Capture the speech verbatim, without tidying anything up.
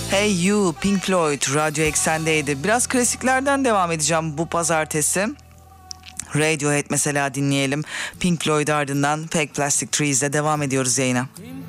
Hey You, Pink Floyd, Radyo Eksen'deydi. Biraz klasiklerden devam edeceğim bu pazartesi. Radiohead mesela dinleyelim. Pink Floyd ardından Fake Plastic Trees'le devam ediyoruz yayına.